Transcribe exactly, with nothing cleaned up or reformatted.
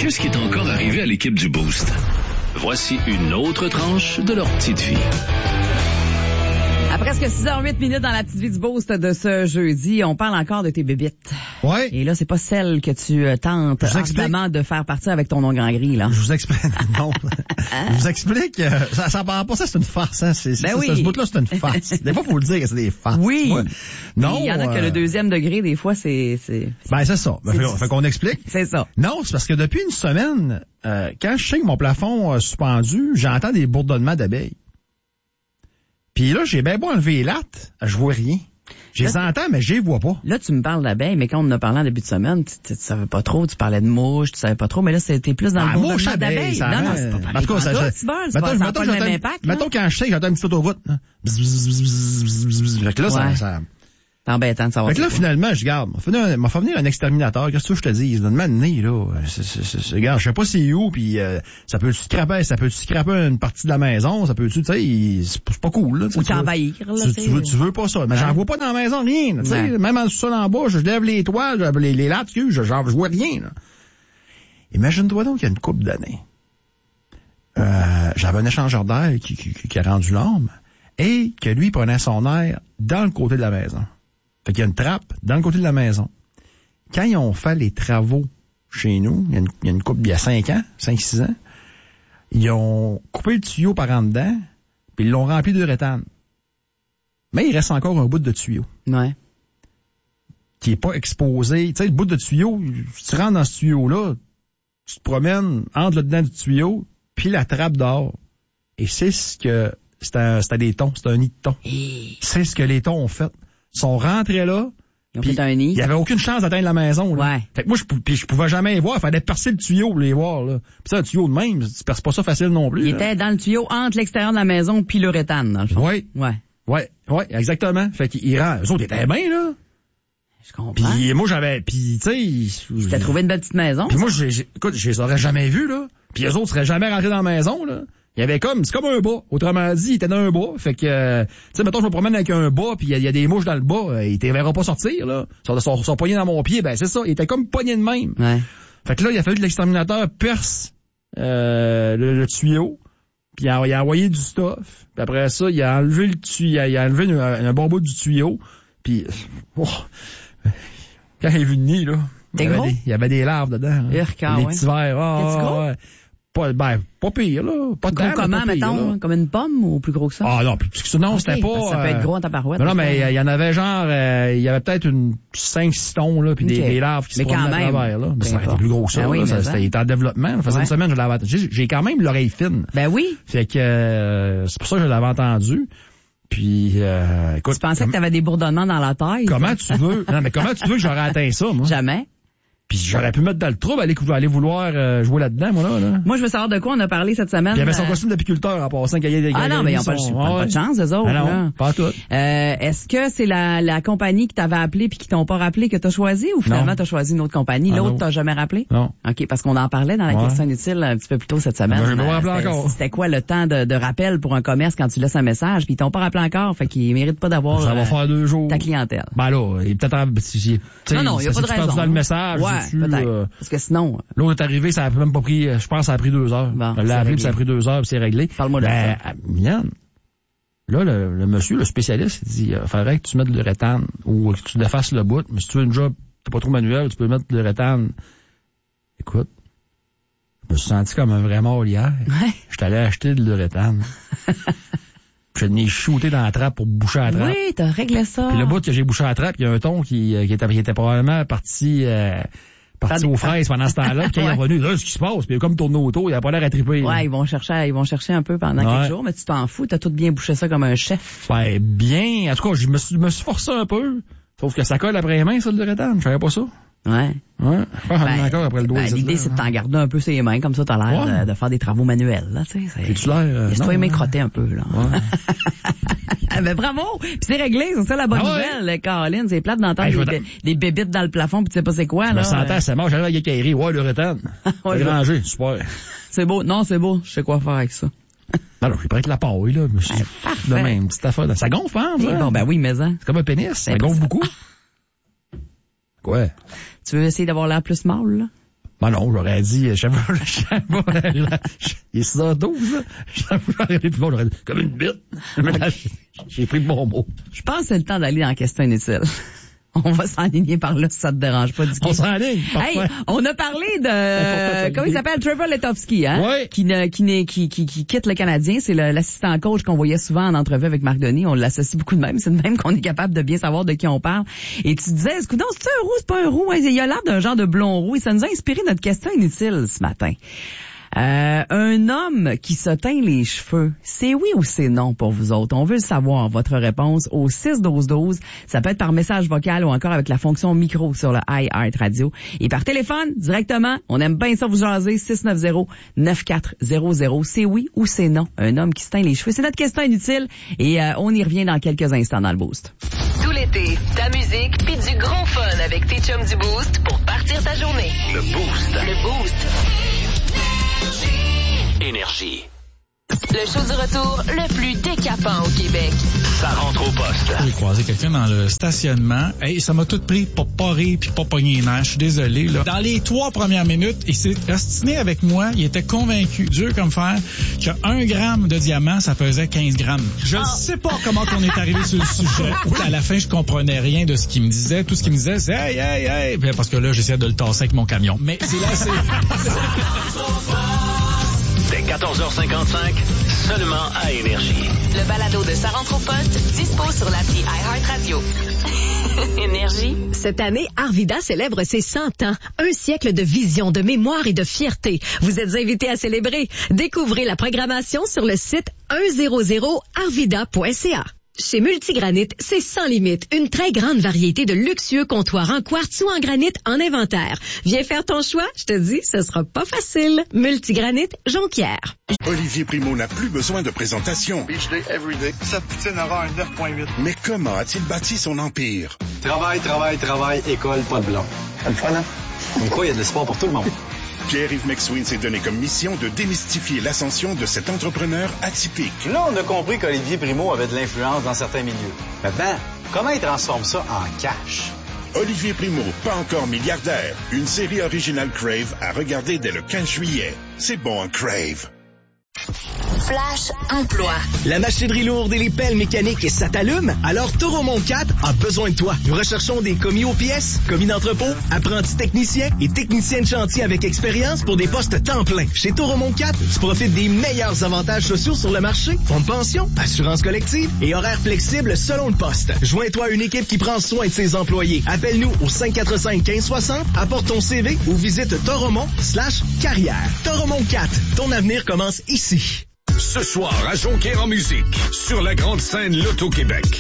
ce qui est encore arrivé à l'équipe du Boost. Voici une autre tranche de leur petite vie. À presque six heures huit minutes dans la petite vie du Boost de ce jeudi, on parle encore de tes bébites. Ouais. Et là, c'est pas celle que tu euh, tentes ardemment de faire partir avec ton ongle en gris, là. Je vous explique. Non. Je vous explique. Euh, ça, ça parle pas, ça, c'est une farce, hein. C'est, ben c'est, oui. Ce bout-là, c'est une farce. Des fois, faut le dire que c'est des farces. Oui. Ouais. Non. Il y en a euh... que le deuxième degré, des fois, c'est, c'est. Ben, c'est ça. Ben, c'est fait, fait qu'on explique. C'est ça. Non, c'est parce que depuis une semaine, euh, quand je sais que mon plafond a suspendu, j'entends des bourdonnements d'abeilles. Puis là, j'ai bien beau enlever les lattes, je vois rien. Je les entends, mais je les vois pas. Là, tu me parles d'abeilles, mais quand on en a parlé en début de semaine, tu, tu, tu savais pas trop, tu parlais de mouches, tu savais pas trop, mais là, c'était plus dans ah, le bourdonnement d'abeilles. Ça, non, non, c'est pas pareil. En tout cas, ça, ça, je... c'est pas, mettons, ça n'a pas le même j'entends, impact. Mettons, quand je sais que j'entends une petite autoroute. Hein. Bzz, bzz, bzz, bzz, bzz, bzz. Fait que là, ouais. ça... ça... C'est embêtant de savoir. Fait que là, quoi. finalement, je garde. M'a fait venir un exterminateur. Qu'est-ce que je te dis? Donne-moi le nez, là. C'est, c'est, c'est, regarde, je sais pas c'est où, puis euh, ça peut-tu scraper, ça peut-tu scraper une partie de la maison, ça peut-tu, tu sais, c'est, c'est pas cool, là. Ou t'envahir, là. Tu, tu, veux, tu veux pas ça. Mais ouais. J'en vois pas dans la maison, rien, tu sais. Même en dessous en bas, je lève les toiles, les, les lattes, je, je, je vois rien, là. Imagine-toi donc qu'il y a une couple d'années. Euh, j'avais un échangeur d'air qui, qui, qui a rendu l'âme, et que lui prenait son air dans le côté de la maison. Fait qu'il y a une trappe dans le côté de la maison. Quand ils ont fait les travaux chez nous, il y a une, il y a une couple, il y a cinq ans, cinq, six ans, ils ont coupé le tuyau par en dedans, puis ils l'ont rempli de rétane. Mais il reste encore un bout de tuyau. Ouais. Qui est pas exposé. Tu sais, le bout de tuyau, si tu rentres dans ce tuyau-là, tu te promènes entre le dedans du tuyau, puis la trappe dehors. Et c'est ce que, c'était, c'était des thons, c'était un nid de thon. Et... C'est ce que les thons ont fait. Ils sont rentrés là. Ils ont fait un nid. Il y avait aucune chance d'atteindre la maison, là. Ouais. Fait que moi, je, puis je pouvais jamais les voir. Il fallait percer le tuyau pour les voir, là. Puis ça, un tuyau de même, tu perces pas ça facile non plus. Il là. était dans le tuyau entre l'extérieur de la maison puis le rétane, dans le fond. Oui. Ouais. Ouais, ouais, exactement. Fait qu'ils rentrent. Eux autres étaient bien, là. Je comprends. Puis moi, j'avais, puis tu sais... Tu t'as trouvé une belle petite maison. Puis moi, j'ai, j'ai, écoute, je les aurais jamais vus, là. Puis eux autres seraient jamais rentrés dans la maison, là. Il y avait comme, c'est comme un bas. Autrement dit, il était dans un bas. Fait que, euh, tu sais, mettons, je me promène avec un bas, puis il y, y a des mouches dans le bas, euh, ils te verront pas sortir, là. Ils sont, sont, sont poignés dans mon pied, ben c'est ça. Ils étaient comme poignés de même. Ouais. Fait que là, il a fallu que l'exterminateur perce euh, le, le tuyau, puis il a, il a envoyé du stuff. Puis après ça, il a enlevé le tuyau, il a, il a enlevé un, un bon bout du tuyau, puis oh, quand il a vu le nid, là, il y, avait des, il y avait des larves dedans. Là. Urca, les ouais. petits verres. Oh, ouais. Pas, ben, pas pire, là. Pas gros tant, comment, pas pire, mettons? Là. Comme une pomme ou plus gros que ça? Ah non, plus que ça. Non, okay, c'était pas... Ça peut être euh, gros en tabarouette. Non, non, mais il y, y en avait genre... Euh, il y avait peut-être une cinq six tons, là, puis okay. des, des larves qui mais se promenaient à travers, là. Mais ça était plus gros que ça, ben oui, là. Ça, c'était, il était en développement. Ça faisait ouais. une semaine, je l'avais entendu. J'ai, j'ai quand même l'oreille fine. Ben oui. Fait que euh, c'est pour ça que je l'avais entendu. Puis, euh, écoute... Tu pensais comme... que t'avais des bourdonnements dans la taille? Comment tu veux... Non, mais comment tu veux que j'aurais atteint ça, moi? Jamais. Puis j'aurais pu mettre dans le trouble, aller, aller vouloir euh, jouer là-dedans, moi, là, là. Moi, je veux savoir de quoi on a parlé cette semaine. Il y avait son euh... costume d'apiculteur en passant. Qu'il y a des, ah non, mais ils n'ont pas, son... pas, ouais. pas de chance, eux autres. Ah non, là. pas tout. Euh, est-ce que c'est la, la compagnie qui t'avait appelé puis qui t'ont pas rappelé que t'as choisi ou finalement t'as choisi une autre compagnie? Ah, l'autre, non. T'as jamais rappelé? Non. OK, parce qu'on en parlait dans la ouais. question inutile un petit peu plus tôt cette semaine. Ben, je me rappelle encore. C'était quoi le temps de, de rappel pour un commerce quand tu laisses un message puis ils t'ont pas rappelé encore, fait qu'ils méritent pas d'avoir ça va euh, faire deux jours. Ta clientèle. Ben là, il est peut-être en... Non, non, il y a pas de raison. Dans le message. Ouais, peut-être. Euh... Parce que sinon... L'autre est arrivé, ça a même pas pris, je pense, ça a pris deux heures. Bon, je l'ai appelé, puis ça a pris deux heures, puis c'est réglé. Parle-moi de ben, ça. Milan, là, le, le monsieur, le spécialiste, il dit, il faudrait que tu mettes le rétane ou que tu défasses le bout, mais si tu veux une job, t'es pas trop manuel, tu peux mettre le rétane. Écoute, je me suis senti comme un vrai mort hier. Ouais. Je t'allais acheter de l'uréthane. Je l'ai shooté dans la trappe pour boucher la trappe. Oui, t'as réglé ça. Puis le bout que j'ai bouché la trappe, il y a un ton qui, qui, était, qui était probablement parti... Euh, parti aux fraises pendant ce temps-là, puis quand ouais. il est revenu, là, ce qui se passe, puis il a comme tourné autour, il a pas l'air à triper. Ouais, ils vont chercher, ils vont chercher un peu pendant ouais. quelques jours, mais tu t'en fous, t'as tout bien bouché ça comme un chef. Ouais, bien. En tout cas, je me suis, me suis forcé un peu. Sauf que ça colle après les mains, ça, le rétane. Je savais pas ça. Ouais. Ouais. Ben, encore après le doigt. Ben, l'idée, c'est de t'en garder un peu ses mains, comme ça, t'as l'air ouais. de, de faire des travaux manuels, là, tu sais. J'ai-tu l'air, euh, laisse-toi aimer crotter un peu, là. Ouais. Ben, bravo! Puis c'est réglé, c'est ça la bonne ah nouvelle, ouais. Caroline. C'est plate d'entendre hey, des, des bébites dans le plafond pis tu sais pas c'est quoi, je là. Je me sentais assez mort, j'arrive à Guécaillerie. Ouais, le rétane. Ouais, rangé, super. C'est beau. Non, c'est beau. Je sais quoi faire avec ça. Alors, j'ai pris la paille, là. Mais ouais, de même, petite affaire. Ça gonfle, hein, ça? Bon, ben oui, mais hein. C'est comme un pénis. Ça gonfle beaucoup. Quoi? Tu veux essayer d'avoir l'air plus mâle, là? Ben non, j'aurais dit, j'avoue, j'avoue, il est six heures douze, là. J'avoue, j'aurais été plus bon, j'aurais dit, comme une bite. Mais là, j'ai pris le bon mot. Je pense que c'est le temps d'aller en question inutile. On va s'enligner par là, si ça te dérange pas. Du on s'enligne, parfait. Hey, on a parlé de, comment il s'appelle, Trevor Letofsky, hein? Oui. Qui, ne, qui, ne, qui, qui, qui quitte le Canadien. C'est le, l'assistant coach qu'on voyait souvent en entrevue avec Marc Denis. On l'associe beaucoup de même. C'est de même qu'on est capable de bien savoir de qui on parle. Et tu disais, est-ce que non, c'est un roux, c'est pas un roux? Il a l'air d'un genre de blond roux. Et ça nous a inspiré notre question inutile ce matin. Euh, un homme qui se teint les cheveux, c'est oui ou c'est non pour vous autres? On veut le savoir, votre réponse au six douze douze. Ça peut être par message vocal ou encore avec la fonction micro sur le iHeart Radio. Et par téléphone, directement, on aime bien ça vous jaser, six neuf zéro neuf quatre zéro zéro. C'est oui ou c'est non? Un homme qui se teint les cheveux. C'est notre question inutile et euh, on y revient dans quelques instants dans le Boost. Tout l'été, ta musique pis du gros fun avec tes chums du Boost pour partir ta journée. Le Boost. Le Boost. Énergie. Le show du retour le plus décapant au Québec. Ça rentre au poste. J'ai croisé quelqu'un dans le stationnement. Hey, ça m'a tout pris pour pas rire puis pas pogner les nerfs. Je suis désolé, là. Dans les trois premières minutes, il s'est ostiné avec moi. Il était convaincu, dur comme fer, qu'un gramme de diamant, ça pesait quinze grammes. Je ne oh. sais pas comment on est arrivé sur le sujet. À la fin, je comprenais rien de ce qu'il me disait. Tout ce qu'il me disait, c'est hey, hey, hey. Puis parce que là, j'essayais de le tasser avec mon camion. Mais c'est là, c'est... Dès quatorze heures cinquante-cinq, seulement à Énergie. Le balado de Ça rentre au poste, dispo sur l'appli iHeart Radio. Énergie. Cette année, Arvida célèbre ses cent ans. Un siècle de vision, de mémoire et de fierté. Vous êtes invités à célébrer. Découvrez la programmation sur le site cent arvida point c a. Chez Multigranit, c'est sans limite. Une très grande variété de luxueux comptoirs en quartz ou en granit en inventaire. Viens faire ton choix, je te dis, ce sera pas facile. Multigranit, Jonquière. Olivier Primo n'a plus besoin de présentation. Beach day, everyday. Cette poutine aura un neuf virgule huit. Mais comment a-t-il bâti son empire? Travail, travail, travail, école, pas de blanc. C'est le fun, hein? Comme quoi, il y a de l'espoir pour tout le monde. Pierre-Yves McSween s'est donné comme mission de démystifier l'ascension de cet entrepreneur atypique. Là, on a compris qu'Olivier Primo avait de l'influence dans certains milieux. Maintenant, comment il transforme ça en cash? Olivier Primo, pas encore milliardaire. Une série originale Crave à regarder dès le quinze juillet. C'est bon, un Crave. Flash emploi. La machinerie lourde et les pelles mécaniques, ça t'allume? Alors Toromont quatre a besoin de toi. Nous recherchons des commis aux pièces, commis d'entrepôt, apprentis techniciens et techniciens de chantier avec expérience pour des postes temps plein. Chez Toromont quatre, tu profites des meilleurs avantages sociaux sur le marché. Fonds de pension, assurance collective et horaires flexibles selon le poste. Joins-toi à une équipe qui prend soin de ses employés. Appelle-nous au cinq quatre cinq quinze soixante, apporte ton C V ou visite Toromont slash carrière. Toromont quatre, ton avenir commence ici. Ce soir à Jonquière en musique, sur la grande scène Loto-Québec.